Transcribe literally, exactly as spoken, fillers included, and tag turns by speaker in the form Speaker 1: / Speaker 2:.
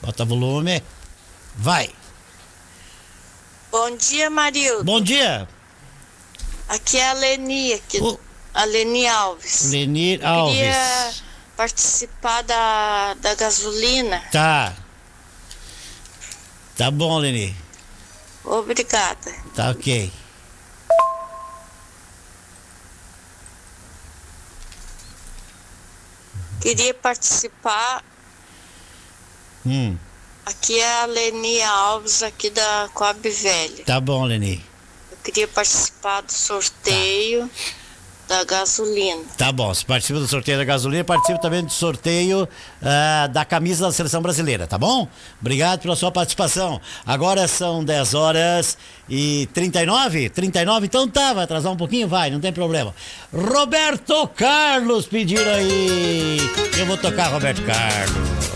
Speaker 1: Bota volume. Vai.
Speaker 2: Bom dia, Marildo.
Speaker 1: Bom dia.
Speaker 2: Aqui é a Leni, aqui,
Speaker 1: Oh.
Speaker 2: a Leni Alves.
Speaker 1: Leni
Speaker 2: Eu
Speaker 1: Alves.
Speaker 2: queria participar da, da gasolina.
Speaker 1: Tá. Tá bom, Leni.
Speaker 2: Obrigada.
Speaker 1: Tá ok.
Speaker 2: Queria participar.
Speaker 1: Hum.
Speaker 2: Aqui é a Leni Alves, aqui da Coab Velha.
Speaker 1: Tá bom, Leni.
Speaker 2: Eu queria participar do sorteio da gasolina.
Speaker 1: Tá bom, se participa do sorteio da gasolina, participa também do sorteio uh, da camisa da Seleção Brasileira, tá bom? Obrigado pela sua participação. Agora são dez horas e trinta e nove? trinta e nove? Então tá, vai atrasar um pouquinho? Vai, não tem problema. Roberto Carlos pediram aí. Eu vou tocar Roberto Carlos.